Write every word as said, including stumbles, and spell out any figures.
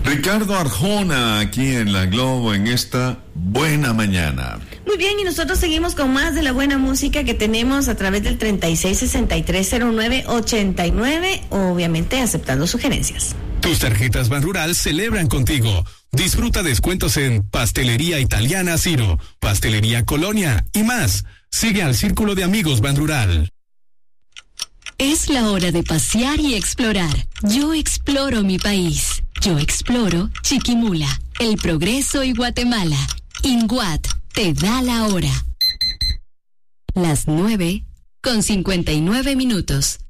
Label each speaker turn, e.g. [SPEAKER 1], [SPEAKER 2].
[SPEAKER 1] Ricardo Arjona, aquí en La Globo, en esta buena mañana.
[SPEAKER 2] Muy bien, y nosotros seguimos con más de la buena música que tenemos a través del treinta y seis sesenta y tres cero nueve ochenta y nueve, obviamente aceptando sugerencias.
[SPEAKER 3] Tus tarjetas Banrural celebran contigo. Disfruta descuentos en Pastelería Italiana Ciro, Pastelería Colonia y más. Sigue al Círculo de Amigos Banrural.
[SPEAKER 4] Es la hora de pasear y explorar. Yo exploro mi país. Yo exploro Chiquimula, El Progreso y Guatemala. INGUAT te da la hora. Las nueve con cincuenta y nueve minutos.